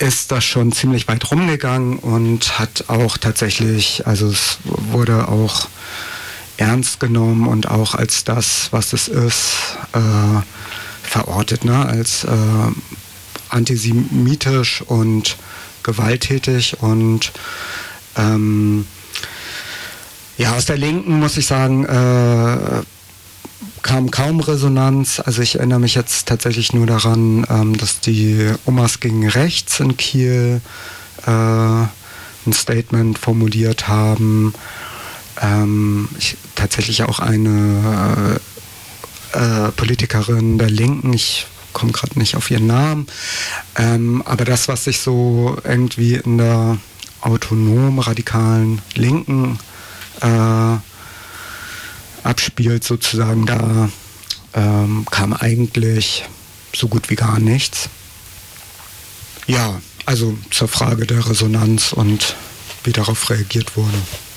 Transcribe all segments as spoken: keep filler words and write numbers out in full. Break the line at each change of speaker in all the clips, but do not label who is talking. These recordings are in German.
ist das schon ziemlich weit rumgegangen und hat auch tatsächlich, also es wurde auch ernst genommen und auch als das, was es ist, äh, verortet, ne? Als äh, antisemitisch und gewalttätig. Und ähm, ja, aus der Linken muss ich sagen, äh, kam kaum Resonanz. Also ich erinnere mich jetzt tatsächlich nur daran, ähm, dass die Omas gegen Rechts in Kiel äh, ein Statement formuliert haben. Ähm, ich, tatsächlich auch eine äh, äh, Politikerin der Linken, ich komme gerade nicht auf ihren Namen, ähm, aber das, was sich so irgendwie in der autonom radikalen Linken äh, abspielt sozusagen, da ähm, kam eigentlich so gut wie gar nichts. Ja, also zur Frage der Resonanz und wie darauf reagiert wurde.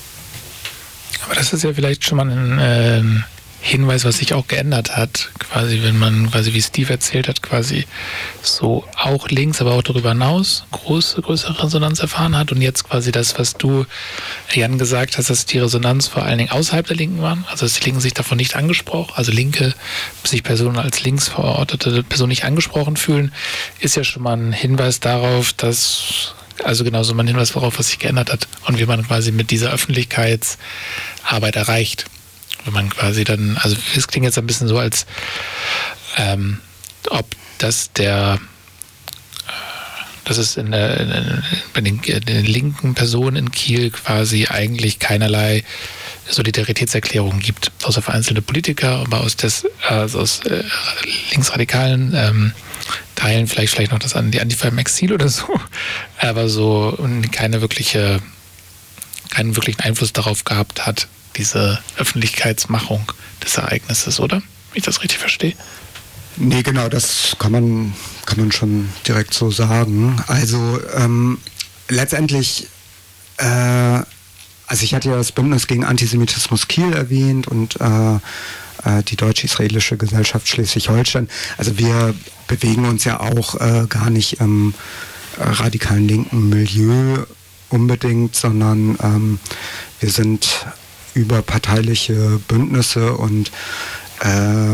Aber das ist ja vielleicht schon mal ein äh, Hinweis, was sich auch geändert hat, quasi, wenn man, quasi wie Steve erzählt hat, quasi so auch links, aber auch darüber hinaus große, größere Resonanz erfahren hat und jetzt quasi das, was du, Jan, gesagt hast, dass die Resonanz vor allen Dingen außerhalb der Linken waren, also dass die Linken sich davon nicht angesprochen, also Linke sich Personen als links verortete Personen nicht angesprochen fühlen, ist ja schon mal ein Hinweis darauf, dass, also genauso mal ein Hinweis darauf, was sich geändert hat und wie man quasi mit dieser Öffentlichkeitsarbeit erreicht. Wenn man quasi dann, also es klingt jetzt ein bisschen so, als ähm, ob das der, dass es in der, in, bei den, den linken Personen in Kiel quasi eigentlich keinerlei Solidaritätserklärungen gibt, außer vereinzelte Politiker, aber aus, des, also aus äh, linksradikalen ähm, Teilen vielleicht vielleicht noch das an die Antifa im Exil oder so, aber so keine wirkliche, keinen wirklichen Einfluss darauf gehabt hat, diese Öffentlichkeitsmachung des Ereignisses, oder? Wenn ich das richtig verstehe.
Nee, genau, das kann man, kann man schon direkt so sagen. Also ähm, letztendlich, äh, also ich hatte ja das Bündnis gegen Antisemitismus Kiel erwähnt und äh, äh, die Deutsch-Israelische Gesellschaft Schleswig-Holstein. Also wir bewegen uns ja auch äh, gar nicht im äh, radikalen linken Milieu unbedingt, sondern ähm, wir sind überparteiliche Bündnisse und äh,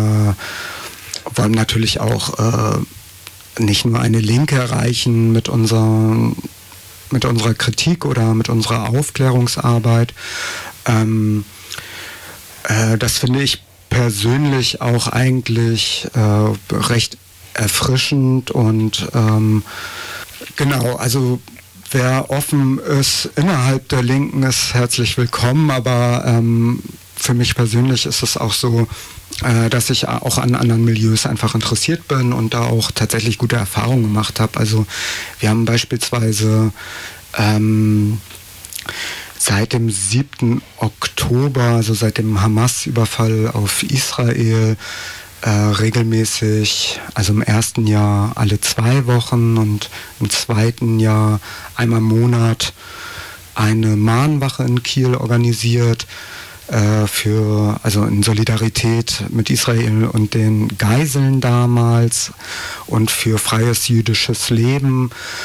wollen natürlich auch äh, nicht nur eine Linke erreichen mit unserer, mit unserer Kritik oder mit unserer Aufklärungsarbeit. Ähm, äh, das finde ich persönlich auch eigentlich äh, recht erfrischend und ähm, genau, also wer offen ist innerhalb der Linken, ist herzlich willkommen, aber ähm, für mich persönlich ist es auch so, äh, dass ich auch an anderen Milieus einfach interessiert bin und da auch tatsächlich gute Erfahrungen gemacht habe. Also wir haben beispielsweise ähm, seit dem siebten Oktober, also seit dem Hamas-Überfall auf Israel, Äh, regelmäßig, also im ersten Jahr alle zwei Wochen und im zweiten Jahr einmal im Monat eine Mahnwache in Kiel organisiert, äh, für, also in Solidarität mit Israel und den Geiseln damals und für freies jüdisches Leben.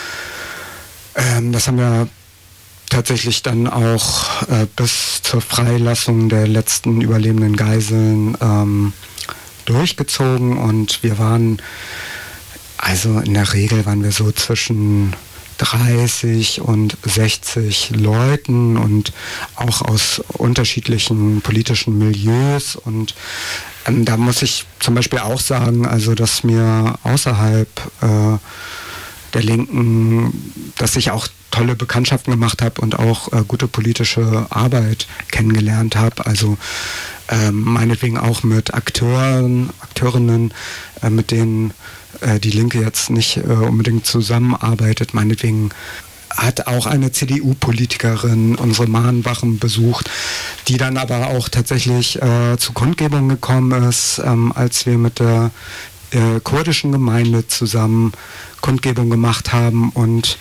Ähm, das haben wir tatsächlich dann auch äh, bis zur Freilassung der letzten überlebenden Geiseln ähm, durchgezogen und wir waren, also in der Regel waren wir so zwischen dreißig und sechzig Leuten und auch aus unterschiedlichen politischen Milieus und ähm, da muss ich zum Beispiel auch sagen, also dass mir außerhalb äh, der Linken, dass ich auch tolle Bekanntschaften gemacht habe und auch äh, gute politische Arbeit kennengelernt habe, also Ähm, meinetwegen auch mit Akteuren, Akteurinnen, äh, mit denen äh, die Linke jetzt nicht äh, unbedingt zusammenarbeitet. Meinetwegen hat auch eine C D U-Politikerin unsere Mahnwachen besucht, die dann aber auch tatsächlich äh, zu Kundgebungen gekommen ist, ähm, als wir mit der äh, kurdischen Gemeinde zusammen Kundgebung gemacht haben und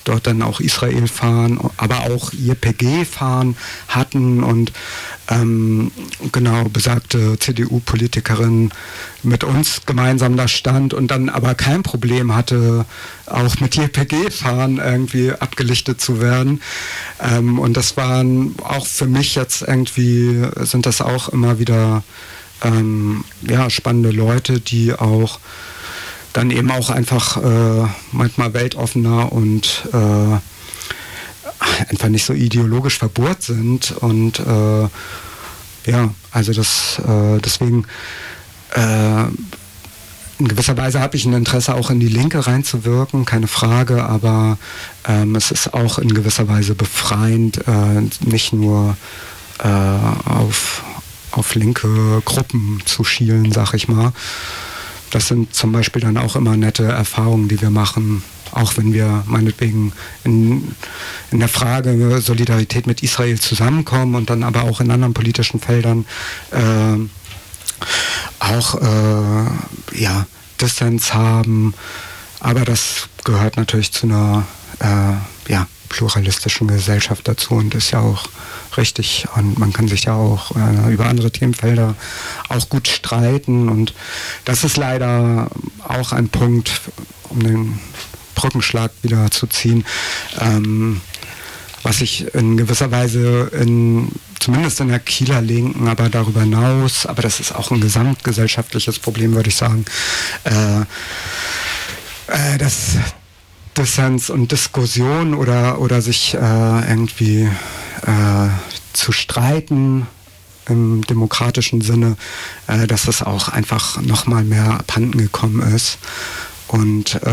dort dann auch Israel fahren, aber auch J P G fahren hatten und ähm, genau besagte C D U-Politikerin mit uns gemeinsam da stand und dann aber kein Problem hatte, auch mit J P G fahren irgendwie abgelichtet zu werden. Ähm, und das waren auch für mich jetzt irgendwie, sind das auch immer wieder ähm, ja, spannende Leute, die auch dann eben auch einfach äh, manchmal weltoffener und äh, einfach nicht so ideologisch verbohrt sind und äh, ja, also das äh, deswegen äh, in gewisser Weise habe ich ein Interesse auch in die Linke reinzuwirken, keine Frage, aber ähm, es ist auch in gewisser Weise befreiend, äh, nicht nur äh, auf, auf linke Gruppen zu schielen, sag ich mal. Das sind zum Beispiel dann auch immer nette Erfahrungen, die wir machen, auch wenn wir meinetwegen in, in der Frage Solidarität mit Israel zusammenkommen und dann aber auch in anderen politischen Feldern äh, auch äh, ja, Dissens haben. Aber das gehört natürlich zu einer äh, ja, pluralistischen Gesellschaft dazu und ist ja auch richtig. Und man kann sich ja auch äh, über andere Themenfelder auch gut streiten. Und das ist leider auch ein Punkt, um den Brückenschlag wieder zu ziehen, ähm, was ich in gewisser Weise in, zumindest in der Kieler Linken, aber darüber hinaus, aber das ist auch ein gesamtgesellschaftliches Problem, würde ich sagen, äh, äh, dass Dissens und Diskussion oder, oder sich äh, irgendwie äh, zu streiten im demokratischen Sinne, äh, dass es auch einfach nochmal mehr abhanden gekommen ist und äh,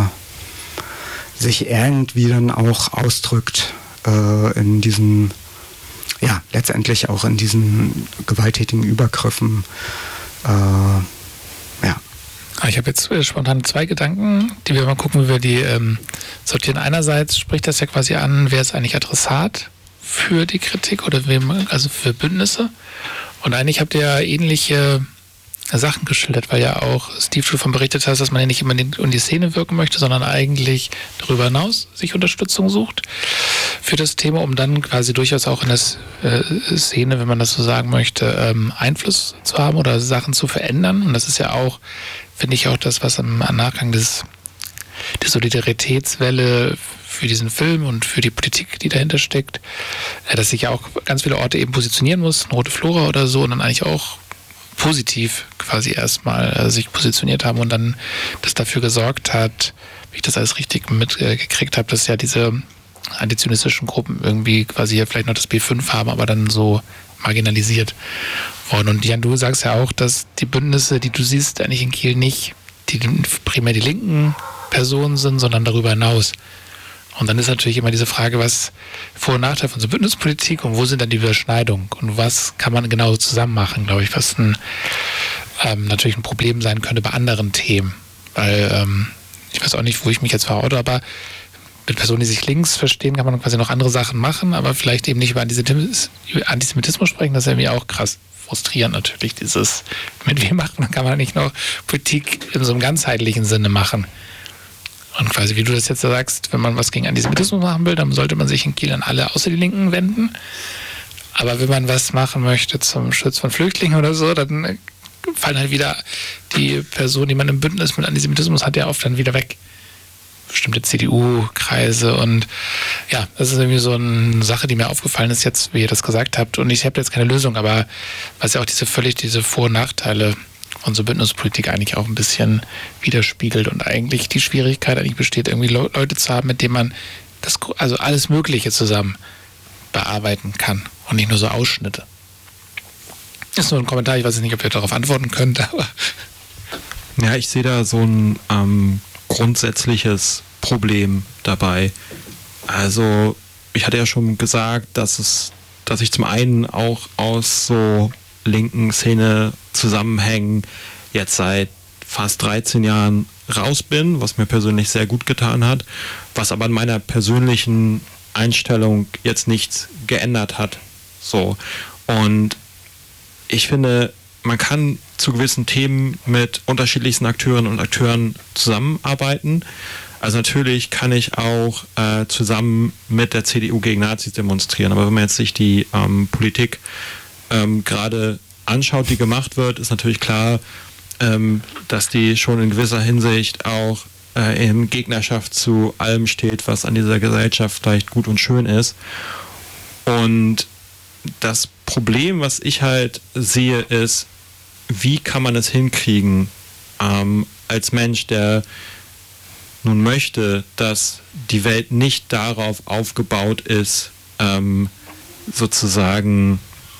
sich irgendwie dann auch ausdrückt äh, in diesen, ja, letztendlich auch in diesen gewalttätigen Übergriffen. Äh, ja.
Ich habe jetzt spontan zwei Gedanken, die wir mal gucken, wie wir die ähm, sortieren. Einerseits spricht das ja quasi an, wer ist eigentlich Adressat für die Kritik oder wem, also für Bündnisse. Und eigentlich habt ihr ja ähnliche Sachen geschildert, weil ja auch Steve schon davon berichtet hat, dass man ja nicht immer in die Szene wirken möchte, sondern eigentlich darüber hinaus sich Unterstützung sucht für das Thema, um dann quasi durchaus auch in der äh, Szene, wenn man das so sagen möchte, ähm, Einfluss zu haben oder Sachen zu verändern. Und das ist ja auch, finde ich, auch das, was im Nachgang des, der Solidaritätswelle für diesen Film und für die Politik, die dahinter steckt, äh, dass sich ja auch ganz viele Orte eben positionieren muss, eine Rote Flora oder so, und dann eigentlich auch positiv quasi erstmal äh, sich positioniert haben und dann das dafür gesorgt hat, wie ich das alles richtig mitgekriegt äh, habe, dass ja diese antizionistischen Gruppen irgendwie quasi hier vielleicht noch das B fünf haben, aber dann so marginalisiert worden. Und Jan, du sagst ja auch, dass die Bündnisse, die du siehst, eigentlich in Kiel nicht die primär die linken Personen sind, sondern darüber hinaus. Und dann ist natürlich immer diese Frage, was Vor- und Nachteil von so Bündnispolitik und wo sind dann die Überschneidungen und was kann man genau zusammen machen, glaube ich, was ein, ähm, natürlich ein Problem sein könnte bei anderen Themen. Weil ähm, ich weiß auch nicht, wo ich mich jetzt verorte, aber mit Personen, die sich links verstehen, kann man quasi noch andere Sachen machen, aber vielleicht eben nicht über Antisemitismus, über Antisemitismus sprechen, das ist irgendwie auch krass frustrierend natürlich, dieses, mit wem macht man, kann man nicht noch Politik in so einem ganzheitlichen Sinne machen. Und quasi, wie du das jetzt sagst, wenn man was gegen Antisemitismus machen will, dann sollte man sich in Kiel an alle außer die Linken wenden. Aber wenn man was machen möchte zum Schutz von Flüchtlingen oder so, dann fallen halt wieder die Personen, die man im Bündnis mit Antisemitismus hat, ja oft dann wieder weg. Bestimmte C D U-Kreise und ja, das ist irgendwie so eine Sache, die mir aufgefallen ist jetzt, wie ihr das gesagt habt. Und ich habe jetzt keine Lösung, aber was ja auch diese völlig diese Vor- und Nachteile von so Bündnispolitik eigentlich auch ein bisschen widerspiegelt und eigentlich die Schwierigkeit eigentlich besteht, irgendwie Leute zu haben, mit denen man das, also alles Mögliche zusammen bearbeiten kann und nicht nur so Ausschnitte. Das ist nur ein Kommentar, ich weiß nicht, ob ihr darauf antworten könnt, aber
ja, ich sehe da so ein ähm, grundsätzliches Problem dabei. Also ich hatte ja schon gesagt, dass es, dass ich zum einen auch aus so linken Szene Zusammenhängen jetzt seit fast dreizehn Jahren raus bin, was mir persönlich sehr gut getan hat, was aber an meiner persönlichen Einstellung jetzt nichts geändert hat. So. Und ich finde, man kann zu gewissen Themen mit unterschiedlichsten Akteurinnen und Akteuren zusammenarbeiten. Also natürlich kann ich auch äh, zusammen mit der C D U gegen Nazis demonstrieren, aber wenn man jetzt sich die ähm, Politik ähm, gerade anschaut, die gemacht wird, ist natürlich klar, ähm, dass die schon in gewisser Hinsicht auch äh, in Gegnerschaft zu allem steht, was an dieser Gesellschaft vielleicht gut und schön ist. Und das Problem, was ich halt sehe, ist, wie kann man es hinkriegen, ähm, als Mensch, der nun möchte, dass die Welt nicht darauf aufgebaut ist, ähm, sozusagen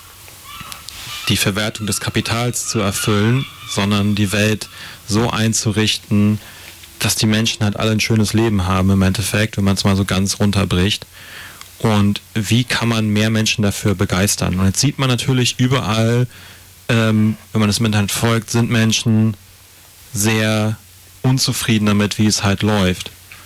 die Verwertung des Kapitals zu erfüllen, sondern die Welt so einzurichten, dass die Menschen halt alle ein schönes Leben haben im Endeffekt, wenn man es mal so ganz runterbricht. Und wie kann man mehr Menschen dafür begeistern? Und jetzt sieht man natürlich überall, ähm, wenn man das im Internet folgt, sind Menschen sehr unzufrieden damit, wie es halt läuft.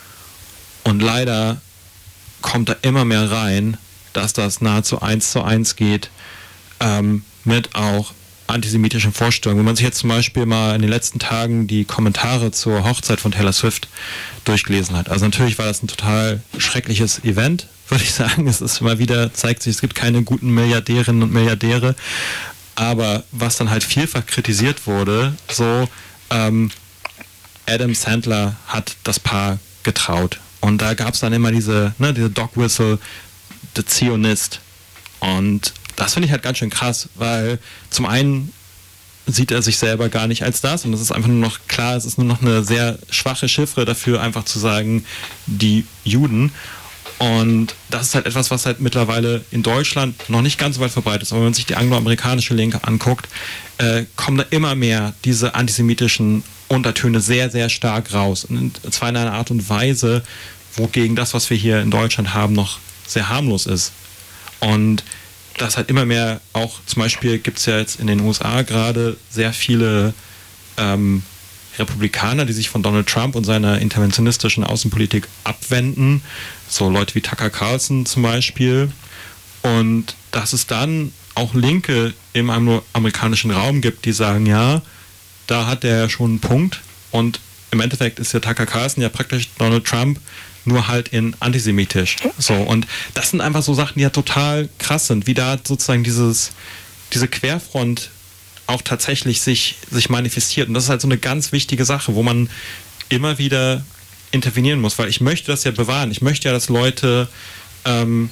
Und leider kommt da immer mehr rein, dass das nahezu eins zu eins geht, ähm, mit auch antisemitischen Vorstellungen. Wenn man sich jetzt zum Beispiel mal in den letzten Tagen die Kommentare zur Hochzeit von Taylor Swift durchgelesen hat. Also natürlich war das ein total schreckliches Event, würde ich sagen. Es ist immer wieder, zeigt sich, es gibt keine guten Milliardärinnen und Milliardäre. Aber was dann halt vielfach kritisiert wurde, so ähm, Adam Sandler hat das Paar getraut. Und da gab es dann immer diese, ne, diese Dog Whistle, der Zionist. Und das finde ich halt ganz schön krass, weil zum einen sieht er sich selber gar nicht als das und es ist einfach nur noch klar, es ist nur noch eine sehr schwache Chiffre dafür, einfach zu sagen, die Juden. Und das ist halt etwas, was halt mittlerweile in Deutschland noch nicht ganz so weit verbreitet ist. Aber wenn man sich die angloamerikanische Linke anguckt, äh, kommen da immer mehr diese antisemitischen Untertöne sehr, sehr stark raus. Und zwar in einer Art und Weise, wogegen das, was wir hier in Deutschland haben, noch sehr harmlos ist. Und das halt immer mehr, auch zum Beispiel gibt es ja jetzt in den U S A gerade sehr viele ähm, Republikaner, die sich von Donald Trump und seiner interventionistischen Außenpolitik abwenden. So Leute wie Tucker Carlson zum Beispiel. Und dass es dann auch Linke im amerikanischen Raum gibt, die sagen, ja, da hat der schon einen Punkt. Und im Endeffekt ist ja Tucker Carlson ja praktisch Donald Trump, nur halt in antisemitisch. So, und das sind einfach so Sachen, die ja total krass sind, wie da sozusagen dieses, diese Querfront auch tatsächlich sich, sich manifestiert. Und das ist halt so eine ganz wichtige Sache, wo man immer wieder intervenieren muss, weil ich möchte das ja bewahren. Ich möchte ja, dass Leute ähm,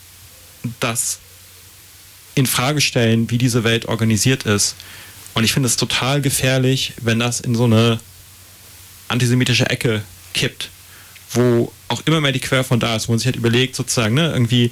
das in Frage stellen, wie diese Welt organisiert ist. Und ich finde es total gefährlich, wenn das in so eine antisemitische Ecke kippt, wo auch immer mehr die Querfront da ist, wo man sich halt überlegt, sozusagen, ne, irgendwie,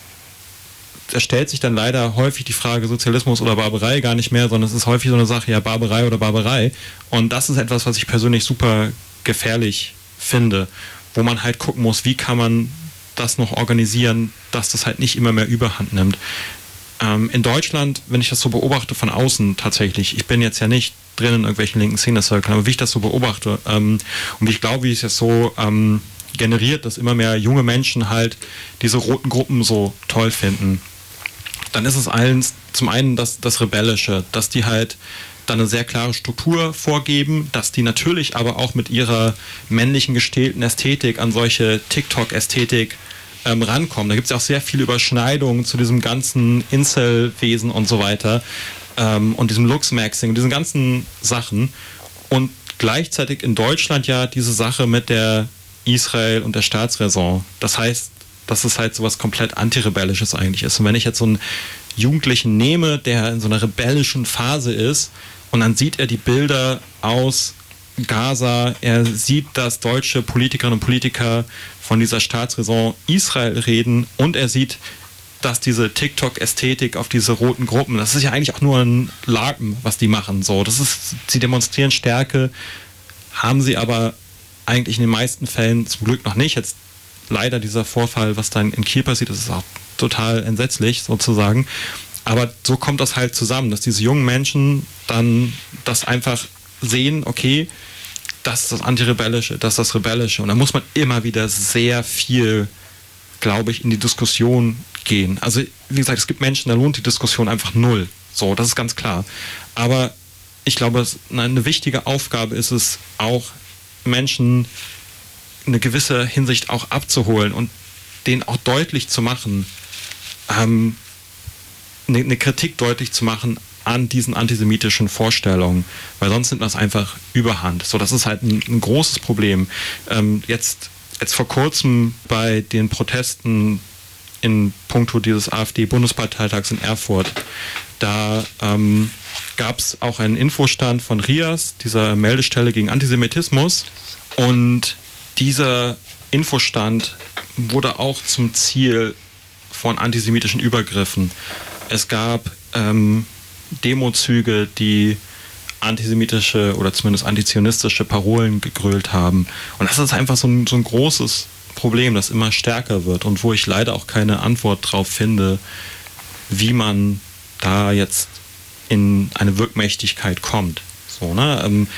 da stellt sich dann leider häufig die Frage Sozialismus oder Barbarei gar nicht mehr, sondern es ist häufig so eine Sache, ja, Barbarei oder Barbarei. Und das ist etwas, was ich persönlich super gefährlich finde, wo man halt gucken muss, wie kann man das noch organisieren, dass das halt nicht immer mehr Überhand nimmt. Ähm, in Deutschland, wenn ich das so beobachte von außen tatsächlich, ich bin jetzt ja nicht drin in irgendwelchen linken Szene-Circles, aber wie ich das so beobachte ähm, und wie ich glaube, wie es jetzt so ähm, generiert, dass immer mehr junge Menschen halt diese roten Gruppen so toll finden, dann ist es allen zum einen das, das Rebellische, dass die halt dann eine sehr klare Struktur vorgeben, dass die natürlich aber auch mit ihrer männlichen gestählten Ästhetik an solche TikTok-Ästhetik ähm, rankommen. Da gibt es ja auch sehr viele Überschneidungen zu diesem ganzen Incel-Wesen und so weiter ähm, und diesem Lux-Maxing, diesen ganzen Sachen. Und gleichzeitig in Deutschland ja diese Sache mit der Israel und der Staatsräson. Das heißt, dass es halt sowas komplett antirebellisches eigentlich ist. Und wenn ich jetzt so einen Jugendlichen nehme, der in so einer rebellischen Phase ist und dann sieht er die Bilder aus Gaza, er sieht, dass deutsche Politikerinnen und Politiker von dieser Staatsräson Israel reden und er sieht, dass diese TikTok-Ästhetik auf diese roten Gruppen, das ist ja eigentlich auch nur ein Laken, was die machen. So, das ist, sie demonstrieren Stärke, haben sie aber eigentlich in den meisten Fällen zum Glück noch nicht. Jetzt leider dieser Vorfall, was dann in Kiel passiert, das ist auch total entsetzlich sozusagen. Aber so kommt das halt zusammen, dass diese jungen Menschen dann das einfach sehen, okay, das ist das Antirebellische, das ist das Rebellische. Und da muss man immer wieder sehr viel, glaube ich, in die Diskussion gehen. Also, wie gesagt, es gibt Menschen, da lohnt die Diskussion einfach null. So, das ist ganz klar. Aber ich glaube, eine wichtige Aufgabe ist es auch, Menschen eine gewisse Hinsicht auch abzuholen und denen auch deutlich zu machen, ähm, eine, eine Kritik deutlich zu machen an diesen antisemitischen Vorstellungen, weil sonst nimmt das einfach überhand. So, das ist halt ein, ein großes Problem. Ähm, jetzt, jetzt vor kurzem bei den Protesten in puncto dieses AfD-Bundesparteitags in Erfurt, da ähm, gab es auch einen Infostand von R I A S, dieser Meldestelle gegen Antisemitismus, und dieser Infostand wurde auch zum Ziel von antisemitischen Übergriffen. Es gab ähm, Demozüge, die antisemitische oder zumindest antizionistische Parolen gegrölt haben. Und das ist einfach so ein, so ein großes Problem, das immer stärker wird und wo ich leider auch keine Antwort drauf finde, wie man da jetzt in eine Wirkmächtigkeit kommt. So, ne? Und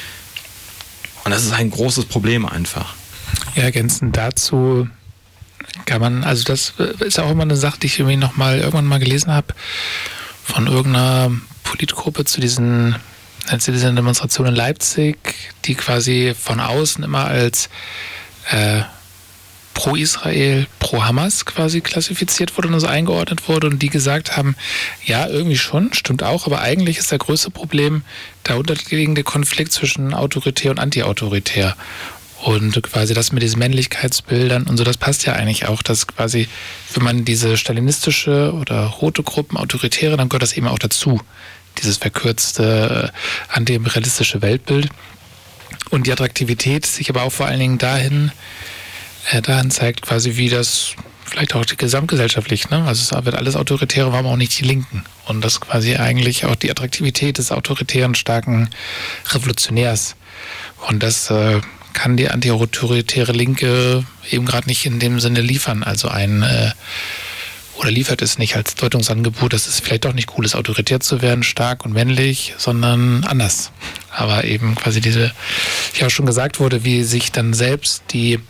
das ist ein großes Problem einfach.
Ja, ergänzend dazu kann man, also das ist auch immer eine Sache, die ich irgendwie noch mal irgendwann mal gelesen habe, von irgendeiner Politgruppe zu diesen, zu dieser Demonstration in Leipzig, die quasi von außen immer als äh, pro-Israel, pro-Hamas quasi klassifiziert wurde und so eingeordnet wurde, und die gesagt haben, ja, irgendwie schon, stimmt auch, aber eigentlich ist der größte Problem der unterliegende Konflikt zwischen autoritär und antiautoritär. Und quasi das mit diesen Männlichkeitsbildern und so, das passt ja eigentlich auch, dass quasi, wenn man diese stalinistische oder rote Gruppen, autoritäre, dann gehört das eben auch dazu, dieses verkürzte, antiimperialistische Weltbild. Und die Attraktivität sich aber auch vor allen Dingen dahin, äh, dahin zeigt quasi, wie das vielleicht auch gesamtgesellschaftlich, ne? Also es wird alles Autoritäre, warum auch nicht die Linken? Und das quasi eigentlich auch die Attraktivität des autoritären, starken Revolutionärs. Und das äh, kann die antiautoritäre Linke eben gerade nicht in dem Sinne liefern. Also ein, äh, oder liefert es nicht als Deutungsangebot, dass es vielleicht doch nicht cool ist, autoritär zu werden, stark und männlich, sondern anders. Aber eben quasi diese, wie auch schon gesagt wurde, wie sich dann selbst die,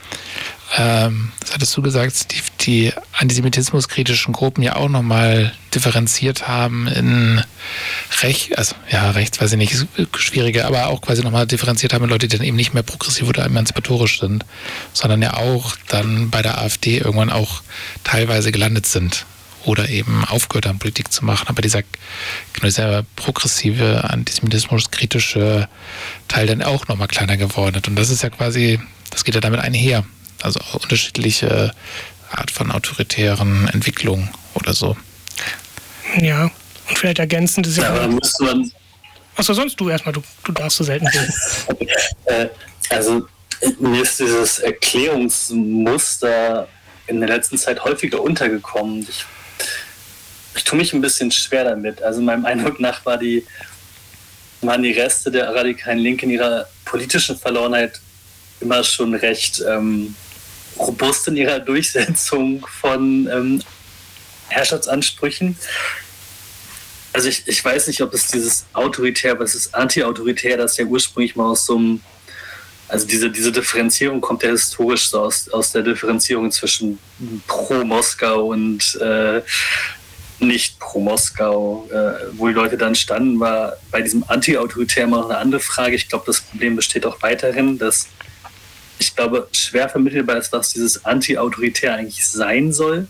ähm, das hattest du gesagt, die, die antisemitismuskritischen Gruppen ja auch nochmal differenziert haben in Recht, also ja, rechts, weiß ich nicht, ist schwieriger, aber auch quasi nochmal differenziert haben in Leute, die dann eben nicht mehr progressiv oder emanzipatorisch sind, sondern ja auch dann bei der AfD irgendwann auch teilweise gelandet sind oder eben aufgehört haben, Politik zu machen. Aber dieser, genau dieser progressive, antisemitismuskritische Teil dann auch nochmal kleiner geworden. Und das ist ja quasi, das geht ja damit einher. Also auch unterschiedliche Art von autoritären Entwicklungen oder so.
Ja, und vielleicht ergänzend ist ja...
Ja, aber dann müsste man...
Achso, sonst du erstmal, du, du darfst so selten reden.
äh, also mir ist dieses Erklärungsmuster in der letzten Zeit häufiger untergekommen. Ich, ich tue mich ein bisschen schwer damit. Also meinem Eindruck nach war die, waren die Reste der radikalen Linken in ihrer politischen Verlorenheit immer schon recht ähm, robust in ihrer Durchsetzung von ähm, Herrschaftsansprüchen. Also ich, ich weiß nicht, ob es dieses autoritär, was ist anti-autoritär, das ja ursprünglich mal aus so einem, also diese, diese Differenzierung kommt ja historisch so aus, aus der Differenzierung zwischen pro-Moskau und äh, nicht pro-Moskau, äh, wo die Leute dann standen, war bei diesem anti-autoritär immer noch eine andere Frage. Ich glaube, das Problem besteht auch weiterhin, dass ich glaube, schwer vermittelbar ist, was dieses Anti-Autoritär eigentlich sein soll.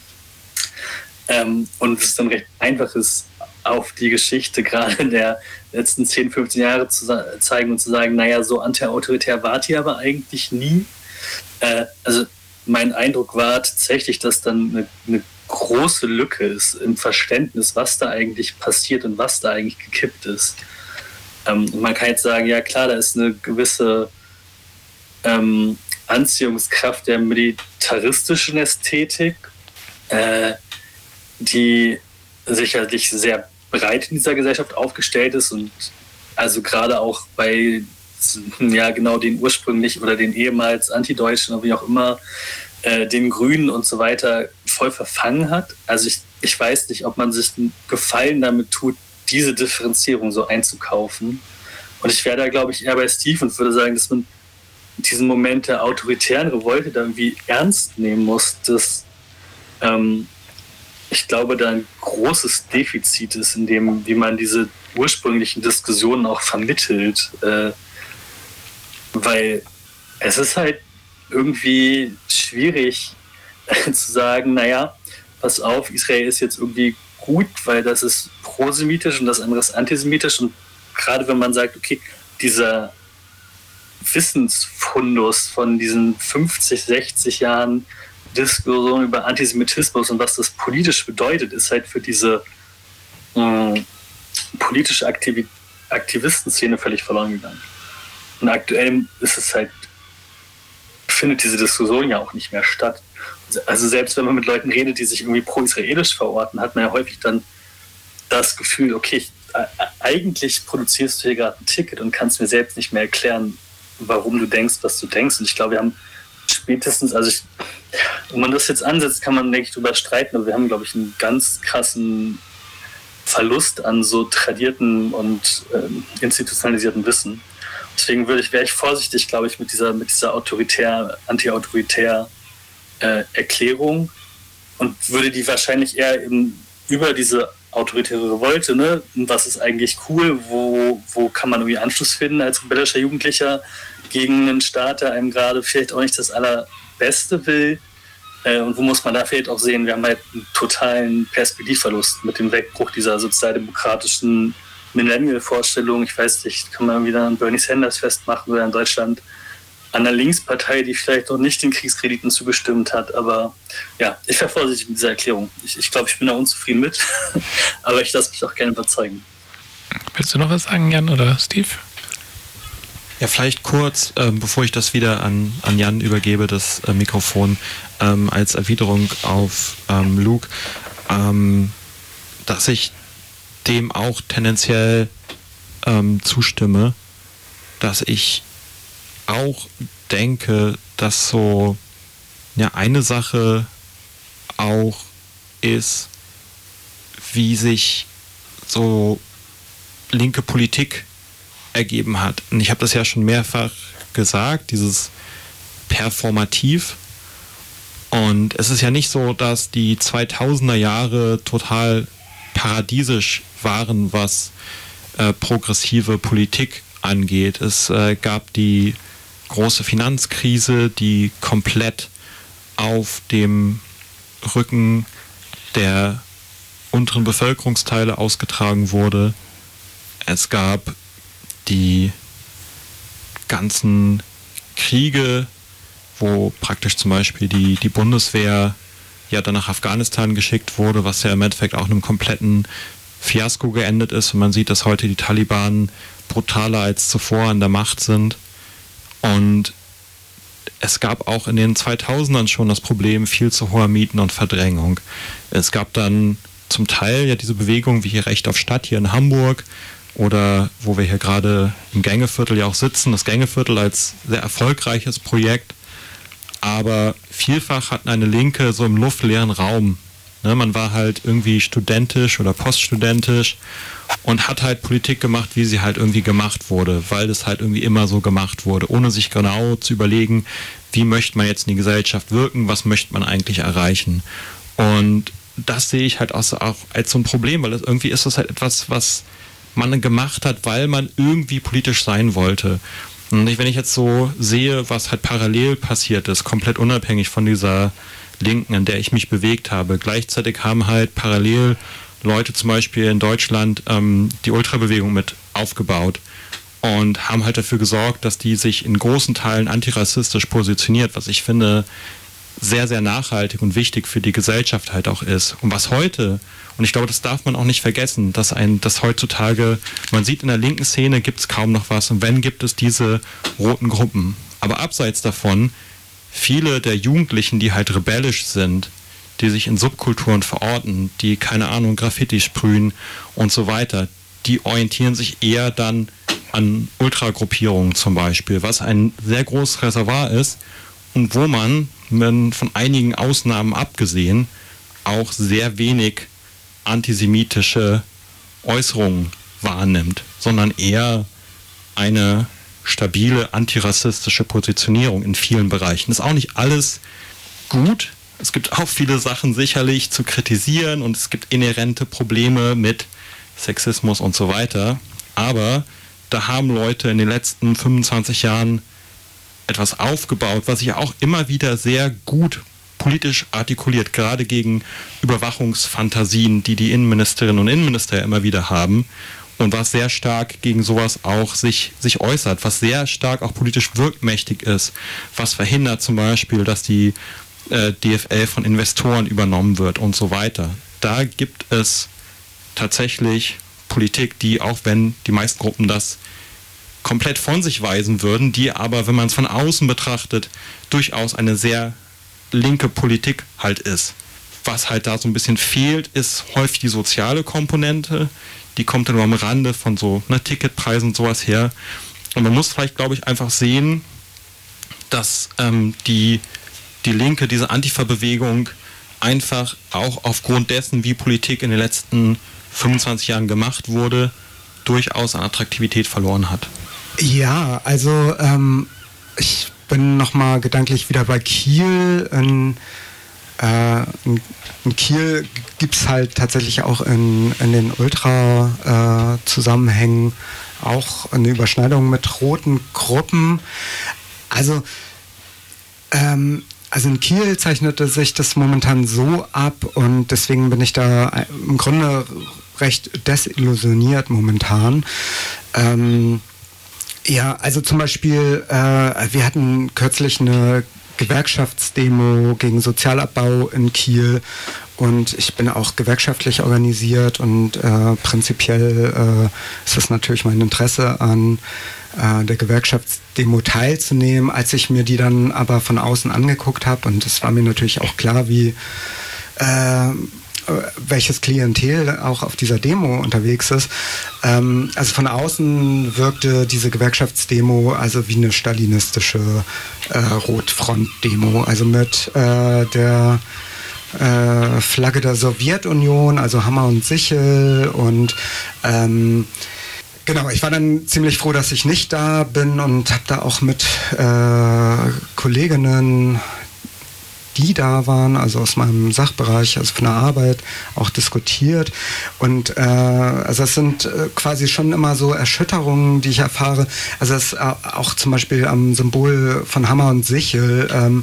Ähm, und es ist dann recht einfach ist, auf die Geschichte gerade der letzten zehn, fünfzehn Jahre zu zeigen und zu sagen, naja, so anti-autoritär wart ihr aber eigentlich nie. Äh, also mein Eindruck war tatsächlich, dass dann eine, eine große Lücke ist im Verständnis, was da eigentlich passiert und was da eigentlich gekippt ist. Ähm, und man kann jetzt sagen, ja klar, da ist eine gewisse Ähm, Anziehungskraft der militaristischen Ästhetik, äh, die sicherlich sehr breit in dieser Gesellschaft aufgestellt ist und also gerade auch bei ja genau den ursprünglich oder den ehemals Antideutschen oder wie auch immer äh, den Grünen und so weiter voll verfangen hat. Also ich, ich weiß nicht, ob man sich einen Gefallen damit tut, diese Differenzierung so einzukaufen. Und ich wäre da, glaube ich, eher bei Steve und würde sagen, dass man diesen Moment der autoritären Revolte da irgendwie ernst nehmen muss, dass ähm, ich glaube, da ein großes Defizit ist in dem, wie man diese ursprünglichen Diskussionen auch vermittelt. Äh, weil es ist halt irgendwie schwierig zu sagen, naja, pass auf, Israel ist jetzt irgendwie gut, weil das ist prosemitisch und das andere ist antisemitisch. Und gerade wenn man sagt, okay, dieser Wissensfundus von diesen fünfzig, sechzig Jahren Diskussion über Antisemitismus und was das politisch bedeutet, ist halt für diese äh, politische Aktiv- Aktivistenszene völlig verloren gegangen. Und aktuell ist es halt, findet diese Diskussion ja auch nicht mehr statt. Also selbst wenn man mit Leuten redet, die sich irgendwie pro-israelisch verorten, hat man ja häufig dann das Gefühl, okay, ich, äh, eigentlich produzierst du hier gerade ein Ticket und kannst mir selbst nicht mehr erklären, warum du denkst, was du denkst. Und ich glaube, wir haben spätestens, also ich, wenn man das jetzt ansetzt, kann man, denke ich, drüber streiten, aber wir haben, glaube ich, einen ganz krassen Verlust an so tradierten und äh, institutionalisierten Wissen. Deswegen würde ich, wäre ich vorsichtig, glaube ich, mit dieser, mit dieser autoritär, anti-autoritär äh, Erklärung und würde die wahrscheinlich eher eben über diese autoritäre Revolte, ne, was ist eigentlich cool, wo, wo kann man irgendwie Anschluss finden als rebellischer Jugendlicher gegen einen Staat, der einem gerade vielleicht auch nicht das Allerbeste will, äh, und wo muss man da vielleicht auch sehen, wir haben halt einen totalen Perspektivverlust mit dem Wegbruch dieser sozialdemokratischen Millennial-Vorstellung. Ich weiß nicht, kann man wieder an Bernie Sanders festmachen oder in Deutschland an einer Linkspartei, die vielleicht noch nicht den Kriegskrediten zugestimmt hat. Aber ja, ich wäre vorsichtig mit dieser Erklärung. Ich, ich glaube, ich bin da unzufrieden mit, aber ich lasse mich auch gerne überzeugen.
Willst du noch was sagen, Jan oder Steve?
Ja, vielleicht kurz, ähm, bevor ich das wieder an, an Jan übergebe, das äh, Mikrofon, ähm, als Erwiderung auf ähm, Luke, ähm, dass ich dem auch tendenziell ähm, zustimme, dass ich auch denke, dass so ja eine Sache auch ist, wie sich so linke Politik ergeben hat. Und ich habe das ja schon mehrfach gesagt, dieses Performativ. Und es ist ja nicht so, dass die zweitausender Jahre total paradiesisch waren, was äh, progressive Politik angeht. Es äh, gab die große Finanzkrise, die komplett auf dem Rücken der unteren Bevölkerungsteile ausgetragen wurde. Es gab die ganzen Kriege, wo praktisch zum Beispiel die, die Bundeswehr ja dann nach Afghanistan geschickt wurde, was ja im Endeffekt auch einem kompletten Fiasko geendet ist. Und man sieht, dass heute die Taliban brutaler als zuvor an der Macht sind. Und es gab auch in den zweitausendern schon das Problem viel zu hoher Mieten und Verdrängung. Es gab dann zum Teil ja diese Bewegung wie hier Recht auf Stadt hier in Hamburg oder wo wir hier gerade im Gängeviertel ja auch sitzen, das Gängeviertel als sehr erfolgreiches Projekt. Aber vielfach hatten eine Linke so im luftleeren Raum. Ne, man war halt irgendwie studentisch oder poststudentisch und hat halt Politik gemacht, wie sie halt irgendwie gemacht wurde, weil das halt irgendwie immer so gemacht wurde, ohne sich genau zu überlegen, wie möchte man jetzt in die Gesellschaft wirken, was möchte man eigentlich erreichen. Und das sehe ich halt auch, so, auch als so ein Problem, weil das irgendwie ist das halt etwas, was man gemacht hat, weil man irgendwie politisch sein wollte. Und wenn ich jetzt so sehe, was halt parallel passiert ist, komplett unabhängig von dieser Linken, in der ich mich bewegt habe, gleichzeitig haben halt parallel Leute zum Beispiel in Deutschland ähm, die Ultrabewegung mit aufgebaut und haben halt dafür gesorgt, dass die sich in großen Teilen antirassistisch positioniert, was ich finde sehr, sehr nachhaltig und wichtig für die Gesellschaft halt auch ist. Und was heute, und ich glaube, das darf man auch nicht vergessen, dass ein, dass heutzutage, man sieht in der linken Szene gibt es kaum noch was und wenn, gibt es diese roten Gruppen. Aber abseits davon, viele der Jugendlichen, die halt rebellisch sind, die sich in Subkulturen verorten, die, keine Ahnung, Graffiti sprühen und so weiter, die orientieren sich eher dann an Ultragruppierungen zum Beispiel, was ein sehr großes Reservoir ist und wo man, von einigen Ausnahmen abgesehen, auch sehr wenig antisemitische Äußerungen wahrnimmt, sondern eher eine stabile antirassistische Positionierung in vielen Bereichen. Das ist auch nicht alles gut. Es gibt auch viele Sachen sicherlich zu kritisieren und es gibt inhärente Probleme mit Sexismus und so weiter. Aber da haben Leute in den letzten fünfundzwanzig Jahren etwas aufgebaut, was sich auch immer wieder sehr gut politisch artikuliert, gerade gegen Überwachungsfantasien, die die Innenministerinnen und Innenminister immer wieder haben und was sehr stark gegen sowas auch sich, sich äußert, was sehr stark auch politisch wirkmächtig ist, was verhindert zum Beispiel, dass die äh, D F L von Investoren übernommen wird und so weiter. Da gibt es tatsächlich Politik, die, auch wenn die meisten Gruppen das komplett von sich weisen würden, die aber, wenn man es von außen betrachtet, durchaus eine sehr linke Politik halt ist. Was halt da so ein bisschen fehlt, ist häufig die soziale Komponente. Die kommt dann nur am Rande von so ne, Ticketpreisen und sowas her. Und man muss vielleicht, glaube ich, einfach sehen, dass ähm, die, die Linke, diese Antifa-Bewegung einfach auch aufgrund dessen, wie Politik in den letzten fünfundzwanzig Jahren gemacht wurde, durchaus an Attraktivität verloren hat.
Ja, also ähm, ich bin nochmal gedanklich wieder bei Kiel. In, äh, in, in Kiel gibt es halt tatsächlich auch in, in den Ultra-Zusammenhängen äh, auch eine Überschneidung mit roten Gruppen. Also, ähm, also in Kiel zeichnete sich das momentan so ab und deswegen bin ich da im Grunde recht desillusioniert momentan. Ähm, Ja, also zum Beispiel, äh, wir hatten kürzlich eine Gewerkschaftsdemo gegen Sozialabbau in Kiel und ich bin auch gewerkschaftlich organisiert und äh, prinzipiell äh, ist es natürlich mein Interesse, an äh, der Gewerkschaftsdemo teilzunehmen. Als ich mir die dann aber von außen angeguckt habe, und es war mir natürlich auch klar, wie äh, welches Klientel auch auf dieser Demo unterwegs ist. Ähm, also von außen wirkte diese Gewerkschaftsdemo also wie eine stalinistische äh, Rotfront-Demo, also mit äh, der äh, Flagge der Sowjetunion, also Hammer und Sichel und ähm, genau, ich war dann ziemlich froh, dass ich nicht da bin und habe da auch mit äh, Kolleginnen, die da waren, also aus meinem Sachbereich, also von der Arbeit, auch diskutiert. Und äh, also es sind äh, quasi schon immer so Erschütterungen, die ich erfahre. Also es äh, auch zum Beispiel am Symbol von Hammer und Sichel ähm,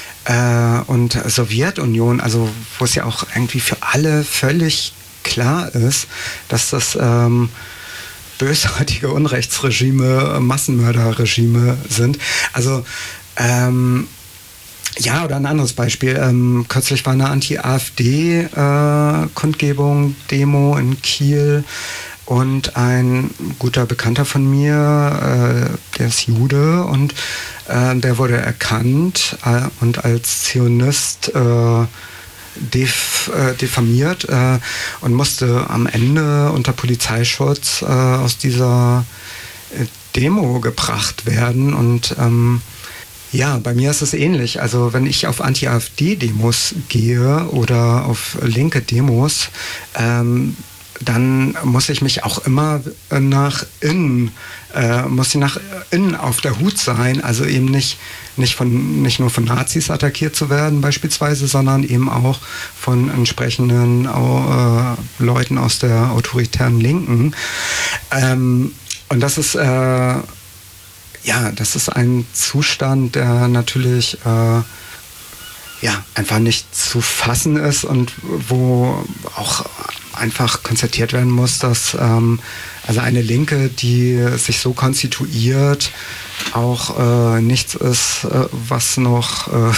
äh, und Sowjetunion, also wo es ja auch irgendwie für alle völlig klar ist, dass das ähm, bösartige Unrechtsregime, Massenmörderregime sind. Also ähm, ja, oder ein anderes Beispiel. Ähm, kürzlich war eine Anti-AfD-Kundgebung, äh, Demo in Kiel und ein guter Bekannter von mir, äh, der ist Jude und äh, der wurde erkannt äh, und als Zionist äh, def, äh, diffamiert äh, und musste am Ende unter Polizeischutz äh, aus dieser äh, Demo gebracht werden und ähm, ja, bei mir ist es ähnlich. Also wenn ich auf Anti-AfD-Demos gehe oder auf linke Demos, ähm, dann muss ich mich auch immer nach innen, äh, muss ich nach innen auf der Hut sein. Also eben nicht, nicht, von, nicht nur von Nazis attackiert zu werden beispielsweise, sondern eben auch von entsprechenden äh, Leuten aus der autoritären Linken. Ähm, und das ist... Äh, Ja, das ist ein Zustand, der natürlich äh, ja, einfach nicht zu fassen ist und wo auch einfach konstatiert werden muss, dass ähm, also eine Linke, die sich so konstituiert, auch äh, nichts ist, äh, was noch äh,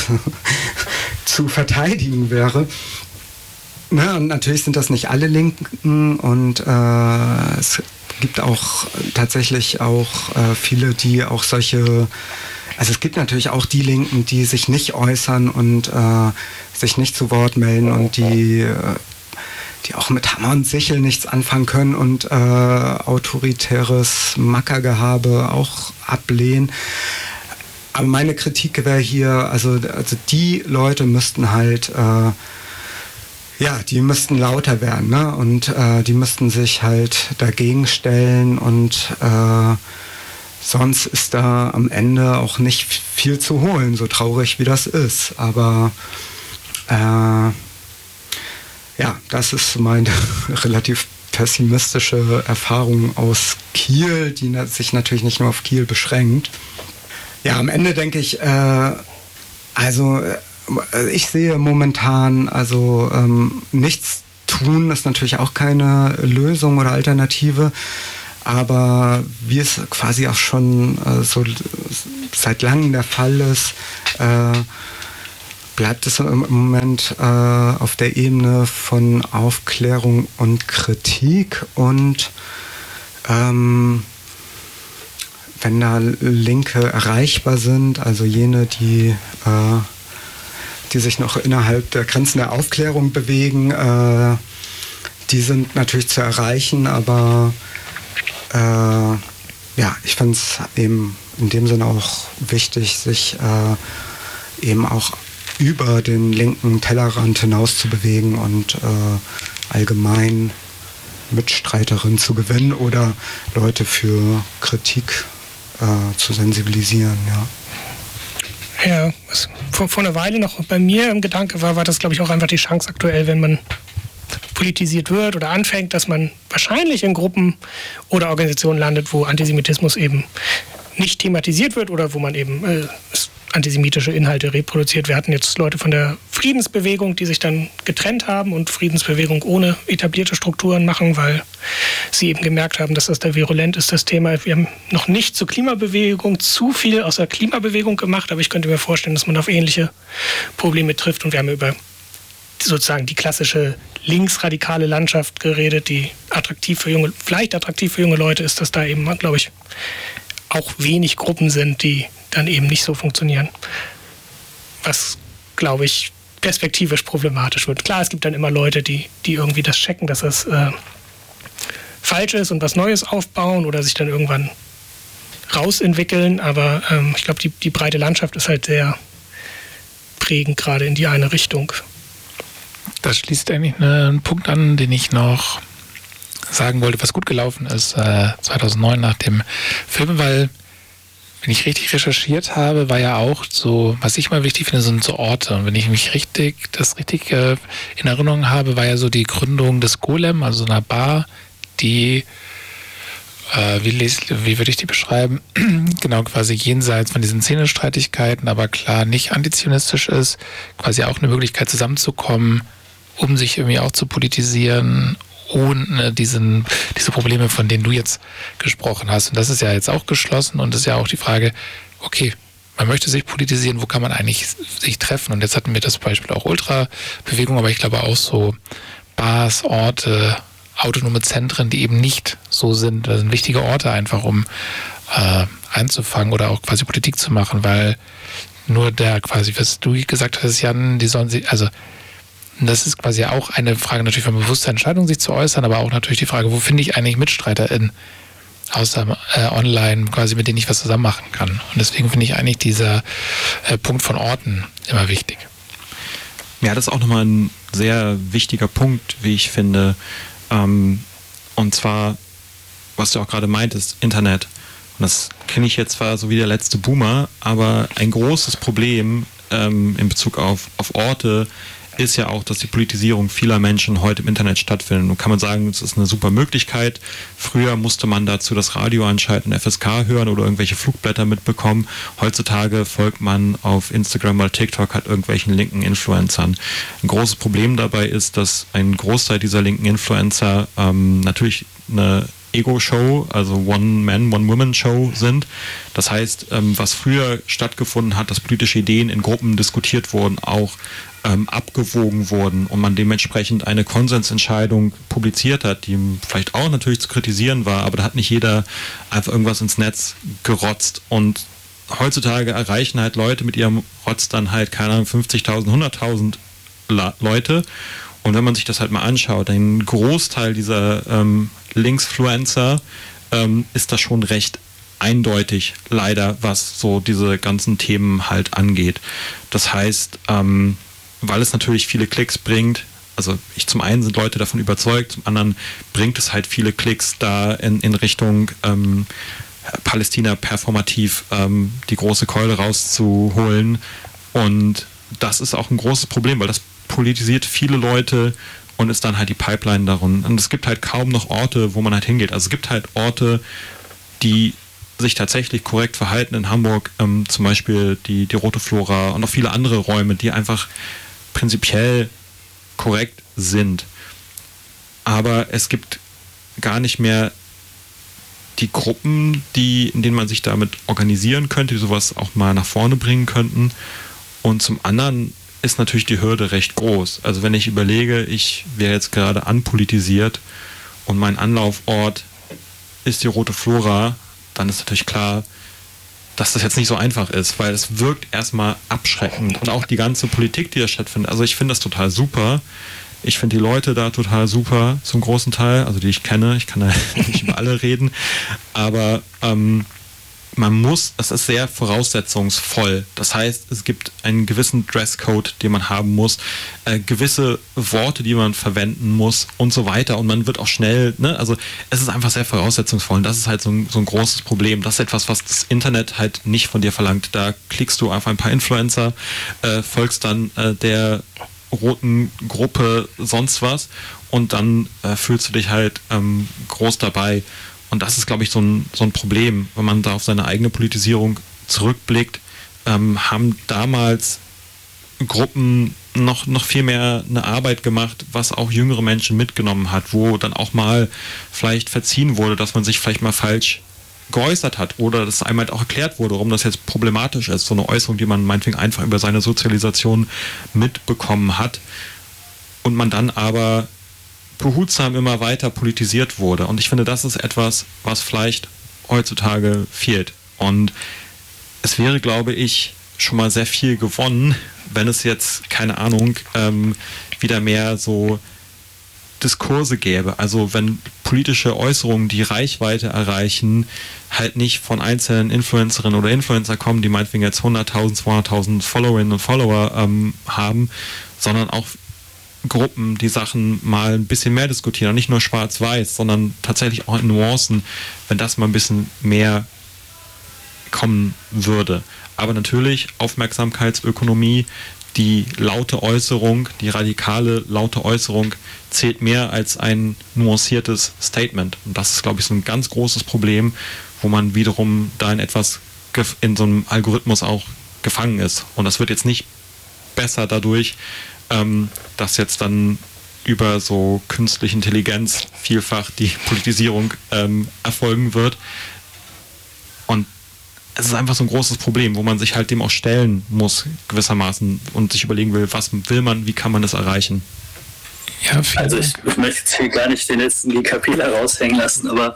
zu verteidigen wäre. Ja, und natürlich sind das nicht alle Linken und äh, es gibt auch tatsächlich auch äh, viele, die auch solche, also es gibt natürlich auch die Linken, die sich nicht äußern und äh, sich nicht zu Wort melden und die, äh, die auch mit Hammer und Sichel nichts anfangen können und äh, autoritäres Mackergehabe auch ablehnen. Aber meine Kritik wäre hier, also, also die Leute müssten halt äh, Ja, die müssten lauter werden, ne? Und äh, die müssten sich halt dagegen stellen und äh, sonst ist da am Ende auch nicht viel zu holen, so traurig wie das ist. Aber äh, ja, das ist meine relativ pessimistische Erfahrung aus Kiel, die sich natürlich nicht nur auf Kiel beschränkt. Ja, am Ende denke ich, äh, also äh, ich sehe momentan, also ähm, nichts tun ist natürlich auch keine Lösung oder Alternative, aber wie es quasi auch schon äh, so seit langem der Fall ist, äh, bleibt es im Moment äh, auf der Ebene von Aufklärung und Kritik und ähm, wenn da Linke erreichbar sind, also jene, die, äh, die sich noch innerhalb der Grenzen der Aufklärung bewegen, äh, die sind natürlich zu erreichen, aber äh, ja, ich finde es eben in dem Sinne auch wichtig, sich äh, eben auch über den linken Tellerrand hinaus zu bewegen und äh, allgemein Mitstreiterinnen zu gewinnen oder Leute für Kritik äh, zu sensibilisieren, ja.
Ja, was vor, vor einer Weile noch bei mir im Gedanke war, war das, glaube ich, auch einfach die Chance aktuell, wenn man politisiert wird oder anfängt, dass man wahrscheinlich in Gruppen oder Organisationen landet, wo Antisemitismus eben nicht thematisiert wird oder wo man eben äh, antisemitische Inhalte reproduziert. Wir hatten jetzt Leute von der Friedensbewegung, die sich dann getrennt haben und Friedensbewegung ohne etablierte Strukturen machen, weil sie eben gemerkt haben, dass das da virulent ist, das Thema. Wir haben noch nicht zur Klimabewegung zu viel aus der Klimabewegung gemacht, aber ich könnte mir vorstellen, dass man auf ähnliche Probleme trifft. Und wir haben über sozusagen die klassische linksradikale Landschaft geredet, die attraktiv für junge, vielleicht attraktiv für junge Leute ist, dass da eben, glaube ich, auch wenig Gruppen sind, die dann eben nicht so funktionieren. Was, glaube ich, perspektivisch problematisch wird. Klar, es gibt dann immer Leute, die, die irgendwie das checken, dass das äh, falsch ist und was Neues aufbauen oder sich dann irgendwann rausentwickeln, aber ähm, ich glaube, die, die breite Landschaft ist halt sehr prägend, gerade in die eine Richtung.
Das schließt eigentlich einen Punkt an, den ich noch sagen wollte, was gut gelaufen ist äh, zweitausendneun nach dem Film, weil, wenn ich richtig recherchiert habe, war ja auch so, was ich mal wichtig finde, sind so Orte. Und wenn ich mich richtig, das richtig äh, in Erinnerung habe, war ja so die Gründung des Golem, also einer Bar, die, äh, wie, wie würde ich die beschreiben, genau quasi jenseits von diesen Szenestreitigkeiten, aber klar nicht antizionistisch ist, quasi auch eine Möglichkeit zusammenzukommen, um sich irgendwie auch zu politisieren, ohne diesen, diese Probleme, von denen du jetzt gesprochen hast. Und das ist ja jetzt auch geschlossen und ist ja auch die Frage, okay, man möchte sich politisieren, wo kann man eigentlich sich treffen? Und jetzt hatten wir das Beispiel auch Ultrabewegung, aber ich glaube auch so Bars, Orte, autonome Zentren, die eben nicht so sind. Das sind wichtige Orte einfach, um äh, einzufangen oder auch quasi Politik zu machen, weil nur der quasi, was du gesagt hast, Jan, die sollen sich, also das ist quasi auch eine Frage natürlich von bewusster Entscheidung, sich zu äußern, aber auch natürlich die Frage, wo finde ich eigentlich MitstreiterInnen außer äh, online, quasi mit denen ich was zusammen machen kann. Und deswegen finde ich eigentlich dieser äh, Punkt von Orten immer wichtig.
Ja, das ist auch nochmal ein sehr wichtiger Punkt, wie ich finde. Ähm, und zwar, was du auch gerade meintest, Internet. Und das kenne ich jetzt zwar so wie der letzte Boomer, aber ein großes Problem ähm, in Bezug auf, auf Orte ist ja auch, dass die Politisierung vieler Menschen heute im Internet stattfindet. Nun kann man sagen, es ist eine super Möglichkeit. Früher musste man dazu das Radio anschalten, F S K hören oder irgendwelche Flugblätter mitbekommen. Heutzutage folgt man auf Instagram oder TikTok halt irgendwelchen linken Influencern. Ein großes Problem dabei ist, dass ein Großteil dieser linken Influencer ähm, natürlich eine Ego-Show, also One-Man, One-Woman-Show sind. Das heißt, ähm, was früher stattgefunden hat, dass politische Ideen in Gruppen diskutiert wurden, auch ähm, abgewogen wurden und man dementsprechend eine Konsensentscheidung publiziert hat, die vielleicht auch natürlich zu kritisieren war, aber da hat nicht jeder einfach irgendwas ins Netz gerotzt. Und heutzutage erreichen halt Leute mit ihrem Rotz dann halt, keine Ahnung, fünfzigtausend, hunderttausend La- Leute. Und wenn man sich das halt mal anschaut, ein Großteil dieser ähm, Linksfluencer ähm, ist das schon recht eindeutig, leider, was so diese ganzen Themen halt angeht. Das heißt, ähm, weil es natürlich viele Klicks bringt, also ich zum einen sind Leute davon überzeugt, zum anderen bringt es halt viele Klicks da in, in Richtung ähm, Palästina performativ ähm, die große Keule rauszuholen. Und das ist auch ein großes Problem, weil das politisiert viele Leute und ist dann halt die Pipeline darum. Und es gibt halt kaum noch Orte, wo man halt hingeht. Also es gibt halt Orte, die sich tatsächlich korrekt verhalten in Hamburg, ähm, zum Beispiel die, die Rote Flora und auch viele andere Räume, die einfach prinzipiell korrekt sind. Aber es gibt gar nicht mehr die Gruppen, die, in denen man sich damit organisieren könnte, die sowas auch mal nach vorne bringen könnten. Und zum anderen ist natürlich die Hürde recht groß. Also wenn ich überlege, ich wäre jetzt gerade anpolitisiert und mein Anlaufort ist die Rote Flora, dann ist natürlich klar, dass das jetzt nicht so einfach ist, weil es wirkt erstmal abschreckend. Und auch die ganze Politik, die da stattfindet. Also ich finde das total super. Ich finde die Leute da total super, zum großen Teil, also die ich kenne. Ich kann da nicht über alle reden. Aber ähm, man muss, es ist sehr voraussetzungsvoll. Das heißt, es gibt einen gewissen Dresscode, den man haben muss, äh, gewisse Worte, die man verwenden muss und so weiter. Und man wird auch schnell, ne, also es ist einfach sehr voraussetzungsvoll. Und das ist halt so ein, so ein großes Problem. Das ist etwas, was das Internet halt nicht von dir verlangt. Da klickst du auf ein paar Influencer, äh, folgst dann äh, der roten Gruppe, sonst was. Und dann äh, fühlst du dich halt ähm, groß dabei. Und das ist, glaube ich, so ein, so ein Problem, wenn man da auf seine eigene Politisierung zurückblickt, ähm, haben damals Gruppen noch, noch viel mehr eine Arbeit gemacht, was auch jüngere Menschen mitgenommen hat, wo dann auch mal vielleicht verziehen wurde, dass man sich vielleicht mal falsch geäußert hat oder dass einem halt auch erklärt wurde, warum das jetzt problematisch ist. So eine Äußerung, die man meinetwegen einfach über seine Sozialisation mitbekommen hat und man dann aber behutsam immer weiter politisiert wurde. Und ich finde, das ist etwas, was vielleicht heutzutage fehlt. Und es wäre, glaube ich, schon mal sehr viel gewonnen, wenn es jetzt, keine Ahnung, ähm, wieder mehr so Diskurse gäbe. Also wenn politische Äußerungen, die Reichweite erreichen, halt nicht von einzelnen Influencerinnen oder Influencer kommen, die meinetwegen jetzt hunderttausend, zweihunderttausend Followerinnen und Follower ähm, haben, sondern auch Gruppen, die Sachen mal ein bisschen mehr diskutieren, und nicht nur schwarz-weiß, sondern tatsächlich auch in Nuancen, wenn das mal ein bisschen mehr kommen würde. Aber natürlich Aufmerksamkeitsökonomie, die laute Äußerung, die radikale laute Äußerung zählt mehr als ein nuanciertes Statement. Und das ist, glaube ich, so ein ganz großes Problem, wo man wiederum da in etwas, in so einem Algorithmus auch gefangen ist. Und das wird jetzt nicht besser dadurch, ähm, dass jetzt dann über so künstliche Intelligenz vielfach die Politisierung ähm, erfolgen wird. Und es ist einfach so ein großes Problem, wo man sich halt dem auch stellen muss, gewissermaßen, und sich überlegen will, was will man, wie kann man das erreichen.
Ja, also ich, ich möchte jetzt hier gar nicht den letzten G K Pler raushängen lassen, aber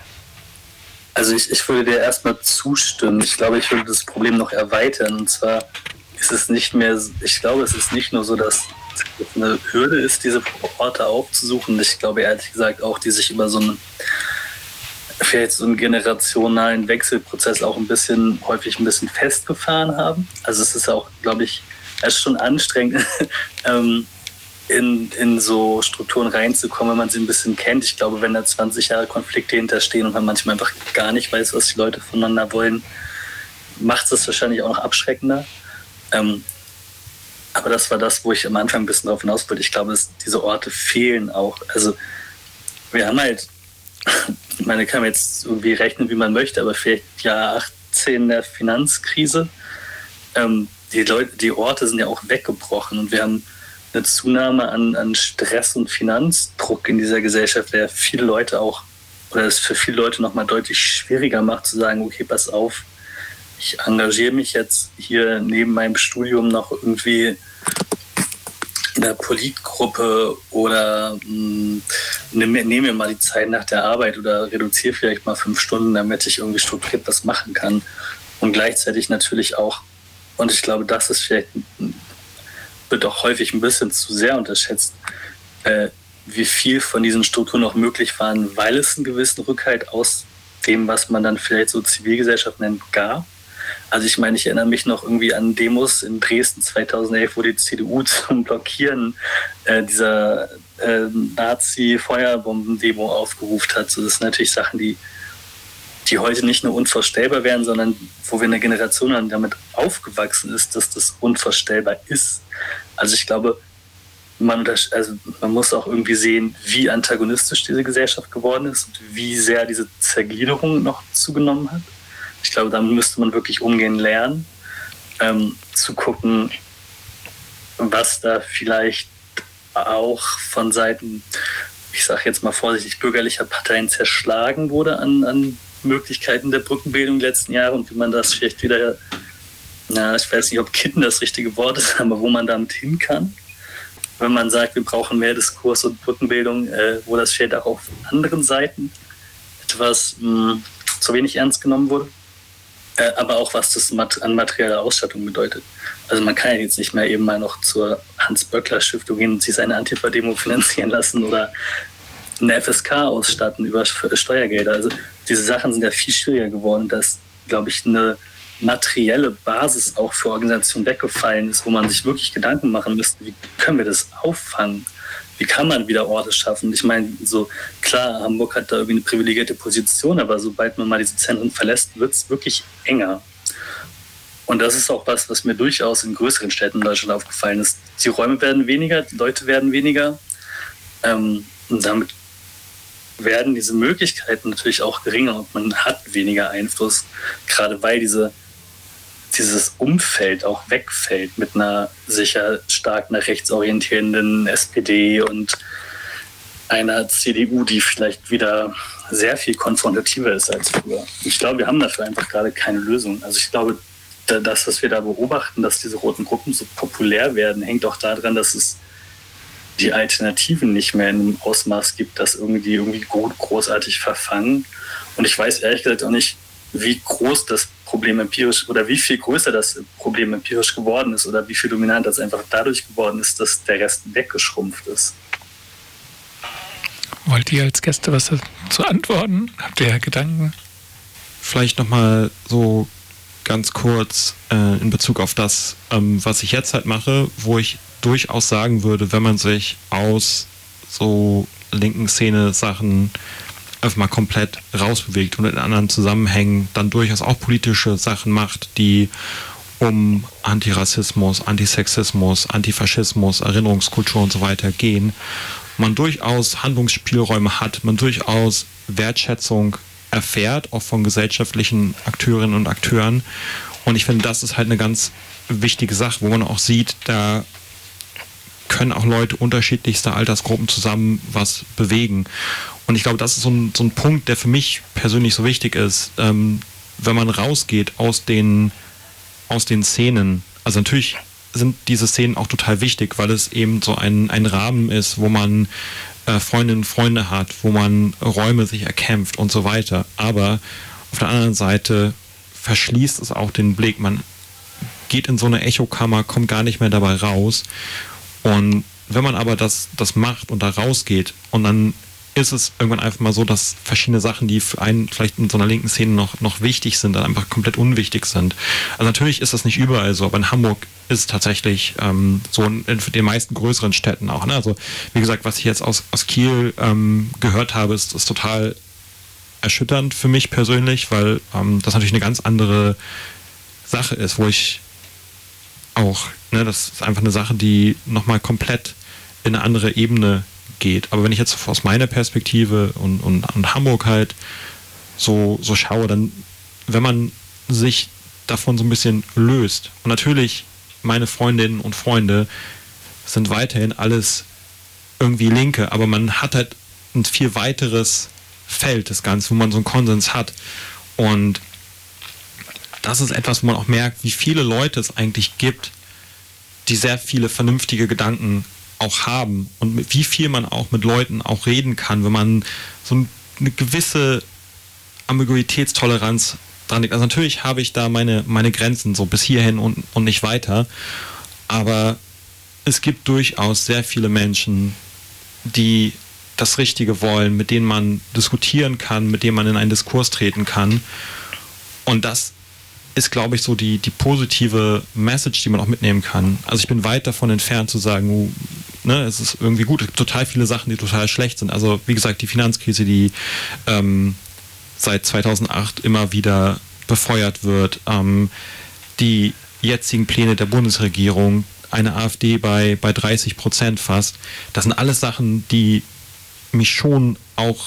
also ich, ich würde dir erstmal zustimmen. Ich glaube, ich würde das Problem noch erweitern. Und zwar ist es nicht mehr, ich glaube, es ist nicht nur so, dass es eine Hürde ist, diese Orte aufzusuchen. Ich glaube ehrlich gesagt auch, die sich über so einen vielleicht so einen generationalen Wechselprozess auch ein bisschen, häufig ein bisschen festgefahren haben. Also es ist auch, glaube ich, es ist schon anstrengend, ähm, in, in so Strukturen reinzukommen, wenn man sie ein bisschen kennt. Ich glaube, wenn da zwanzig Jahre Konflikte hinterstehen und man manchmal einfach gar nicht weiß, was die Leute voneinander wollen, macht es das wahrscheinlich auch noch abschreckender. Ähm, aber das war das, wo ich am Anfang ein bisschen drauf hinaus wollte. Ich glaube, es, diese Orte fehlen auch. Also wir haben halt, ich meine, kann man jetzt irgendwie rechnen, wie man möchte, aber vielleicht Jahr achtzehn der Finanzkrise. Ähm, die Leute, die Orte sind ja auch weggebrochen und wir haben eine Zunahme an, an Stress und Finanzdruck in dieser Gesellschaft, der viele Leute auch, oder es für viele Leute nochmal deutlich schwieriger macht, zu sagen, okay, pass auf, ich engagiere mich jetzt hier neben meinem Studium noch irgendwie in einer Politgruppe oder mh, nehme nehm mir mal die Zeit nach der Arbeit oder reduziere vielleicht mal fünf Stunden, damit ich irgendwie strukturiert was machen kann. Und gleichzeitig natürlich auch, und ich glaube, das ist vielleicht, wird auch häufig ein bisschen zu sehr unterschätzt, äh, wie viel von diesen Strukturen noch möglich waren, weil es einen gewissen Rückhalt aus dem, was man dann vielleicht so Zivilgesellschaft nennt, gab. Also ich meine, ich erinnere mich noch irgendwie an Demos in Dresden zweitausendelf, wo die C D U zum Blockieren äh, dieser äh, Nazi-Feuerbomben-Demo aufgerufen hat. So, das sind natürlich Sachen, die, die heute nicht nur unvorstellbar wären, sondern wo wir eine Generation haben, die damit aufgewachsen ist, dass das unvorstellbar ist. Also ich glaube, man, also man muss auch irgendwie sehen, wie antagonistisch diese Gesellschaft geworden ist und wie sehr diese Zergliederung noch zugenommen hat. Ich glaube, damit müsste man wirklich umgehen lernen, ähm, zu gucken, was da vielleicht auch von Seiten, ich sage jetzt mal vorsichtig, bürgerlicher Parteien zerschlagen wurde an, an Möglichkeiten der Brückenbildung in den letzten Jahren und wie man das vielleicht wieder, na, ich weiß nicht, ob kitten das richtige Wort ist, aber wo man damit hin kann. Wenn man sagt, wir brauchen mehr Diskurs und Brückenbildung, äh, wo das vielleicht auch auf anderen Seiten etwas mh, zu wenig ernst genommen wurde. Äh, aber auch, was das mat- an materieller Ausstattung bedeutet. Also man kann ja jetzt nicht mehr eben mal noch zur Hans-Böckler-Stiftung gehen und sich seine Antifa-Demo finanzieren lassen oder eine F S K ausstatten über Steuergelder. Also diese Sachen sind ja viel schwieriger geworden, dass, glaube ich, eine materielle Basis auch für Organisationen weggefallen ist, wo man sich wirklich Gedanken machen müsste, wie können wir das auffangen? Wie kann man wieder Orte schaffen? Ich meine, so klar, Hamburg hat da irgendwie eine privilegierte Position, aber sobald man mal diese Zentren verlässt, wird es wirklich enger. Und das ist auch was, was mir durchaus in größeren Städten in Deutschland aufgefallen ist. Die Räume werden weniger, die Leute werden weniger. Ähm, und damit werden diese Möglichkeiten natürlich auch geringer und man hat weniger Einfluss, gerade weil diese, dieses Umfeld auch wegfällt mit einer sicher stark nach rechts orientierenden S P D und einer C D U, die vielleicht wieder sehr viel konfrontativer ist als früher. Ich glaube, wir haben dafür einfach gerade keine Lösung. Also ich glaube, das, was wir da beobachten, dass diese roten Gruppen so populär werden, hängt auch daran, dass es die Alternativen nicht mehr in einem Ausmaß gibt, das irgendwie, irgendwie gut, großartig verfangen. Und ich weiß ehrlich gesagt auch nicht, wie groß das Problem empirisch oder wie viel größer das Problem empirisch geworden ist oder wie viel dominanter das einfach dadurch geworden ist, dass der Rest weggeschrumpft ist.
Wollt ihr als Gäste was dazu antworten? Habt ihr Gedanken?
Vielleicht nochmal so ganz kurz äh, in Bezug auf das, ähm, was ich jetzt halt mache, wo ich durchaus sagen würde, wenn man sich aus so linken Szene-Sachen einfach mal komplett rausbewegt und in anderen Zusammenhängen dann durchaus auch politische Sachen macht, die um Antirassismus, Antisexismus, Antifaschismus, Erinnerungskultur und so weiter gehen, man durchaus Handlungsspielräume hat, man durchaus Wertschätzung erfährt, auch von gesellschaftlichen Akteurinnen und Akteuren. Und ich finde, das ist halt eine ganz wichtige Sache, wo man auch sieht, da können auch Leute unterschiedlichster Altersgruppen zusammen was bewegen. Und ich glaube, das ist so ein, so ein Punkt, der für mich persönlich so wichtig ist, ähm, wenn man rausgeht aus den, aus den Szenen. Also natürlich sind diese Szenen auch total wichtig, weil es eben so ein, ein Rahmen ist, wo man äh, Freundinnen und Freunde hat, wo man Räume sich erkämpft und so weiter. Aber auf der anderen Seite verschließt es auch den Blick. Man geht in so eine Echokammer, kommt gar nicht mehr dabei raus. Und wenn man aber das, das macht und da rausgeht und dann ist es irgendwann einfach mal so, dass verschiedene Sachen, die für einen vielleicht in so einer linken Szene noch, noch wichtig sind, dann einfach komplett unwichtig sind. Also natürlich ist das nicht überall so, aber in Hamburg ist es tatsächlich ähm, so in, in den meisten größeren Städten auch. Ne? Also wie gesagt, was ich jetzt aus, aus Kiel ähm, gehört habe, ist, ist total erschütternd für mich persönlich, weil ähm, das natürlich eine ganz andere Sache ist, wo ich auch, ne, das ist einfach eine Sache, die nochmal komplett in eine andere Ebene geht. Aber wenn ich jetzt aus meiner Perspektive und, und, und Hamburg halt so, so schaue, dann, wenn man sich davon so ein bisschen löst, und natürlich meine Freundinnen und Freunde sind weiterhin alles irgendwie Linke, aber man hat halt ein viel weiteres Feld, das Ganze, wo man so einen Konsens hat. Und das ist etwas, wo man auch merkt, wie viele Leute es eigentlich gibt, die sehr viele vernünftige Gedanken auch haben und mit wie viel man auch mit Leuten auch reden kann, wenn man so eine gewisse Ambiguitätstoleranz dran liegt. Also natürlich habe ich da meine, meine Grenzen, so bis hierhin und, und nicht weiter, aber es gibt durchaus sehr viele Menschen, die das Richtige wollen, mit denen man diskutieren kann, mit denen man in einen Diskurs treten kann, und das ist, glaube ich, so die, die positive Message, die man auch mitnehmen kann. Also ich bin weit davon entfernt zu sagen, oh, ne, es ist irgendwie gut. Es gibt total viele Sachen, die total schlecht sind. Also wie gesagt, die Finanzkrise, die ähm, seit zweitausendacht immer wieder befeuert wird, ähm, die jetzigen Pläne der Bundesregierung, eine AfD bei, bei dreißig Prozent fast, das sind alles Sachen, die mich schon auch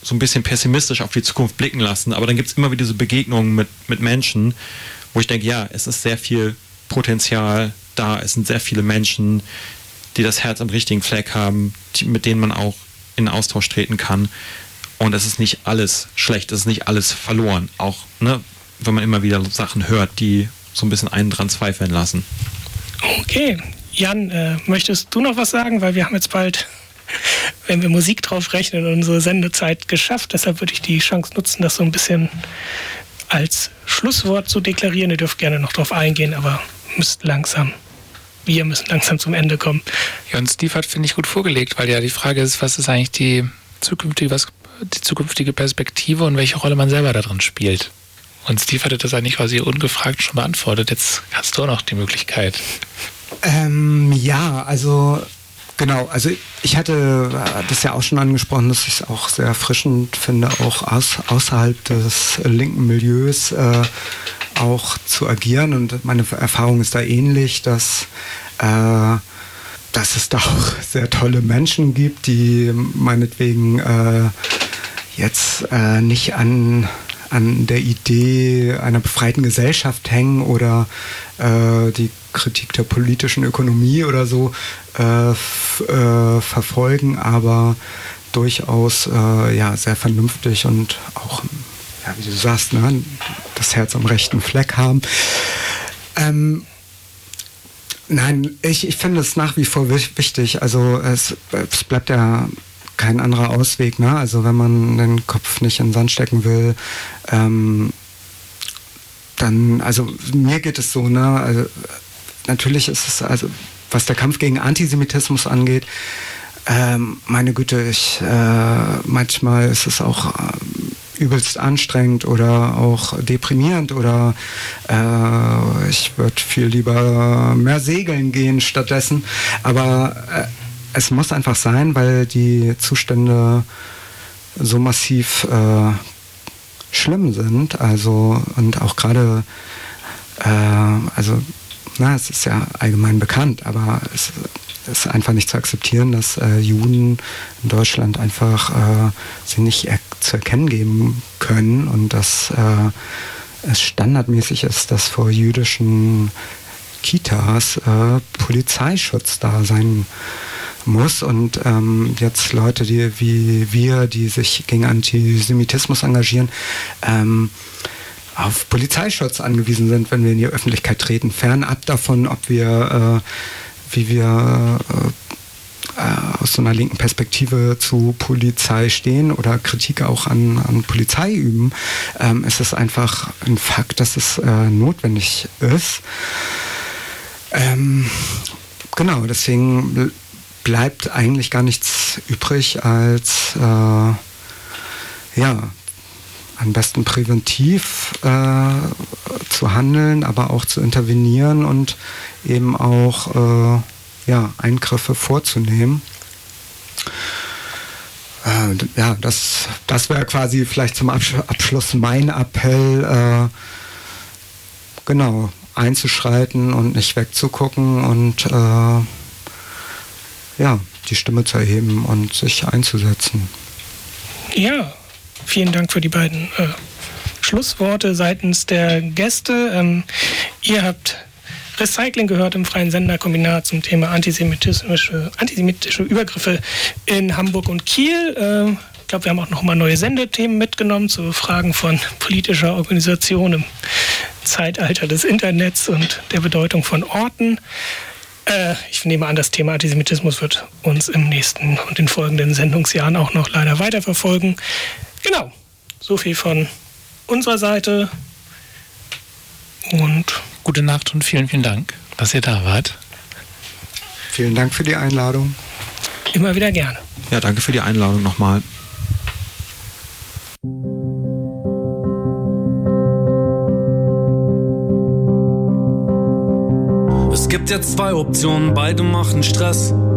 so ein bisschen pessimistisch auf die Zukunft blicken lassen, aber dann gibt es immer wieder diese Begegnungen mit, mit Menschen, wo ich denke, ja, es ist sehr viel Potenzial da, es sind sehr viele Menschen, die das Herz am richtigen Fleck haben, die, mit denen man auch in Austausch treten kann. Und es ist nicht alles schlecht, es ist nicht alles verloren. Auch, ne, wenn man immer wieder Sachen hört, die so ein bisschen einen dran zweifeln lassen.
Okay. Jan, äh, möchtest du noch was sagen? Weil wir haben jetzt bald, wenn wir Musik drauf rechnen, unsere Sendezeit geschafft. Deshalb würde ich die Chance nutzen, das so ein bisschen als Schlusswort zu deklarieren. Ihr dürft gerne noch drauf eingehen, aber müsst langsam, wir müssen langsam zum Ende kommen.
Ja, und Steve hat, finde ich, gut vorgelegt, weil ja die Frage ist, was ist eigentlich die zukünftige, was, die zukünftige Perspektive und welche Rolle man selber da drin spielt. Und Steve hatte das eigentlich quasi ungefragt schon beantwortet. Jetzt hast du auch noch die Möglichkeit.
Ähm, ja, also genau, also ich hatte das ja auch schon angesprochen, dass ich es auch sehr erfrischend finde, auch aus, außerhalb des linken Milieus äh, auch zu agieren. Und meine Erfahrung ist da ähnlich, dass, äh, dass es da auch sehr tolle Menschen gibt, die meinetwegen äh, jetzt äh, nicht an an der Idee einer befreiten Gesellschaft hängen oder äh, die Kritik der politischen Ökonomie oder so äh, f- äh, verfolgen, aber durchaus äh, ja, sehr vernünftig und auch, ja, wie du sagst, ne, das Herz am rechten Fleck haben. Ähm, nein, ich, ich finde es nach wie vor wichtig. Also es, es bleibt ja kein anderer Ausweg, ne? Also wenn man den Kopf nicht in den Sand stecken will, ähm, dann, also mir geht es so, ne? Also natürlich ist es, also was der Kampf gegen Antisemitismus angeht, ähm, meine Güte, ich, äh, manchmal ist es auch äh, übelst anstrengend oder auch deprimierend oder äh, ich würde viel lieber mehr segeln gehen stattdessen, aber äh, es muss einfach sein, weil die Zustände so massiv äh, schlimm sind. Also und auch gerade, äh, also na, es ist ja allgemein bekannt, aber es ist einfach nicht zu akzeptieren, dass äh, Juden in Deutschland einfach äh, sie nicht er- zu erkennen geben können und dass äh, es standardmäßig ist, dass vor jüdischen Kitas äh, Polizeischutz da sein muss und ähm, jetzt Leute, die wie wir, die sich gegen Antisemitismus engagieren, ähm, auf Polizeischutz angewiesen sind, wenn wir in die Öffentlichkeit treten, fernab davon, ob wir, äh, wie wir äh, aus so einer linken Perspektive zu Polizei stehen oder Kritik auch an, an Polizei üben, ähm, ist es einfach ein Fakt, dass es äh, notwendig ist. Ähm, genau, deswegen bleibt eigentlich gar nichts übrig, als äh, ja, am besten präventiv äh, zu handeln, aber auch zu intervenieren und eben auch äh, ja, Eingriffe vorzunehmen. Äh, ja, das, das wäre quasi vielleicht zum Absch- Abschluss mein Appell, äh, genau, einzuschreiten und nicht wegzugucken und äh, ja, die Stimme zu erheben und sich einzusetzen.
Ja, vielen Dank für die beiden äh, Schlussworte seitens der Gäste. Ähm, ihr habt Recycling gehört im Freien Senderkombinat zum Thema antisemitische, antisemitische Übergriffe in Hamburg und Kiel. Äh, ich glaube, wir haben auch noch mal neue Sendethemen mitgenommen zu Fragen von politischer Organisation im Zeitalter des Internets und der Bedeutung von Orten. Äh, ich nehme an, das Thema Antisemitismus wird uns im nächsten und den folgenden Sendungsjahren auch noch leider weiterverfolgen. Genau, so viel von unserer Seite. Und
gute Nacht und vielen, vielen Dank, dass ihr da wart.
Vielen Dank für die Einladung.
Immer wieder gerne.
Ja, danke für die Einladung nochmal.
Es gibt jetzt zwei Optionen, beide machen Stress.